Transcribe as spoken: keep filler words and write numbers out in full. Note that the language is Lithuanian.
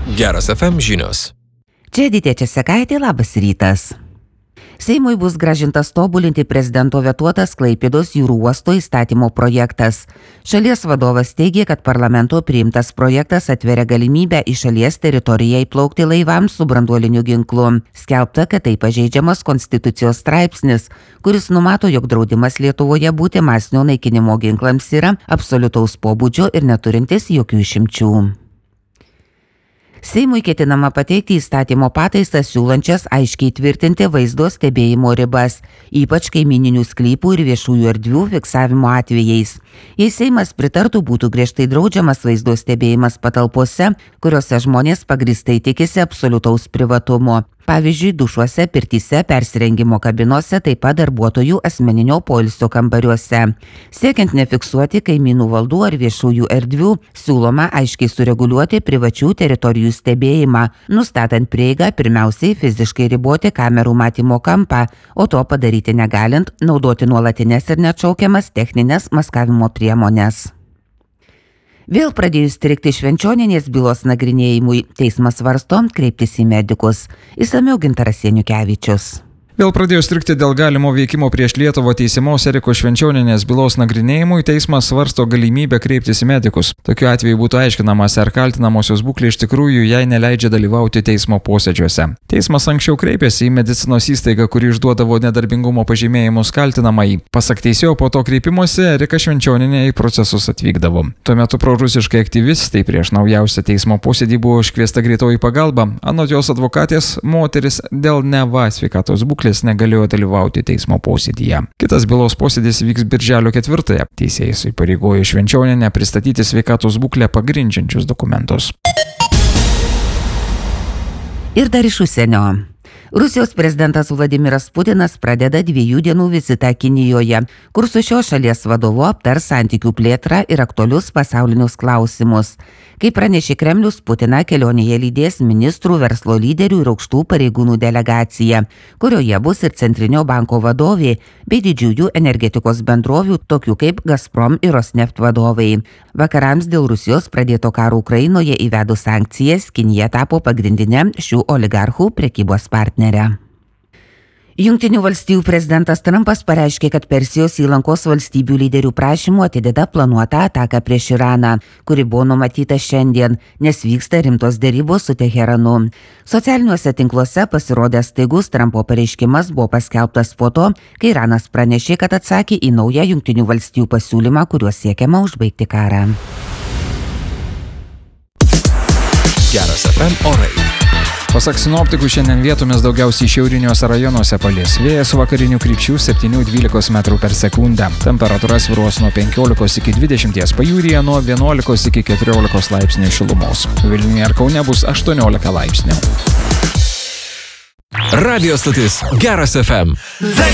Geras F M žinios. Čia Editė Česekaitė, labas rytas. Seimui bus grąžintas tobulinti prezidento vetuotas Klaipėdos jūrų uosto įstatymo projektas. Šalies vadovas teigė, kad parlamento priimtas projektas atveria galimybę į šalies teritoriją įplaukti laivams su branduoliniu ginklu. Skelbta, kad tai pažeidžiamas konstitucijos straipsnis, kuris numato, jog draudimas Lietuvoje būti masinio naikinimo ginklams yra absoliutaus pobūdžio ir neturintis jokių išimčių. Seimui ketinama pateikti įstatymo pataisas siūlančias aiškiai tvirtinti vaizdo stebėjimo ribas, ypač kaimininių sklypų ir viešųjų erdvių fiksavimo atvejais. Jei Seimas pritartų, būtų griežtai draudžiamas vaizdo stebėjimas patalpose, kuriuose žmonės pagrįstai tikisi absoliutaus privatumo. Pavyzdžiui, dušuose, pirtyse, persirengimo kabinose, taip pat darbuotojų asmeninio poilsio kambariuose. Siekiant nefiksuoti kaimynų valdų ar viešųjų erdvių, siūloma aiškiai sureguliuoti privačių teritorijų stebėjimą, nustatant prieigą pirmiausiai fiziškai riboti kamerų matymo kampą, o to padaryti negalint, naudoti nuolatinės ir neatšaukiamas techninės maskavimo priemonės. Vėl pradėjus strigti Švenčioninės bylos nagrinėjimui, teismas svarsto kreiptis į medikus. Išsamiau Gintaras Janukevičius. Vėl pradėjo strigti dėl galimo veikimo prieš Lietuvą teisiamos Erikos Švenčionienės bylos nagrinėjimui, teismas svarsto galimybę kreiptis į medikus. Tokiu atveju būtų aiškinamas, ar kaltinamosios būklė iš tikrųjų jai neleidžia dalyvauti teismo posėdžiuose. Teismas anksčiau kreipėsi į medicinos įstaigą, kuri išduodavo nedarbingumo pažymėjimus kaltinamai. Pasak teisėjo, po to kreipimosi Erika Švenčionienė į procesus atvykdavo. Tuo metu prorusiškai aktyvistai prieš naujausią teismo posėdį buvo iškviesta greitoji pagalba. Anot jos advokatės, moteris dėl neva sveikatos būklės negalėjo dalyvauti teismo posėdyje. Kitas bylos posėdis vyks birželio ketvirtąją. Teisėjas įpareigojo Švenčionienę pristatyti sveikatos būklę pagrindžiančius dokumentus. Ir dar iš užsienio. Rusijos prezidentas Vladimiras Putinas pradeda dviejų dienų vizitą Kinijoje, kur su šios šalies vadovu aptars santykių plėtrą ir aktualius pasaulinius klausimus. Kaip pranešė Kremlius, Putiną kelionėje lydės ministrų, verslo lyderių ir aukštų pareigūnų delegacija, kurioje bus ir Centrinio banko vadovė bei didžiųjų energetikos bendrovių, tokių kaip Gazprom ir Rosneft vadovai. Vakarams dėl Rusijos pradėto karo Ukrainoje įvedus sankcijas, Kinija tapo pagrindinė šių oligarchų prekybos partnerė. Jungtinių valstijų prezidentas Trumpas pareiškė, kad Persijos įlankos valstybių lyderių prašymų atideda planuotą ataką prieš Iraną, kuri buvo numatyta šiandien, nes vyksta rimtos derybos su Teheranu. Socialiniuose tinkluose pasirodęs staigus Trumpo pareiškimas buvo paskelbtas po to, kai Iranas pranešė, kad atsakė į naują Jungtinių valstijų pasiūlymą, kuriuo siekiama užbaigti karą. Geras F M orai. Pasak sinoptikų, šiandien vietomis daugiausiai šiauriniuose rajonuose palis. Vėjas vakarinių krypčių septyni dvylika metrų per sekundę. Temperatūra svyruos nuo penkiolikos iki dvidešimties, pajūryje nuo vienuolikos iki keturiolikos laipsnių šilumos. Vilniuje ir Kaune bus aštuoniolika laipsnių. Radio stotis Geras F M.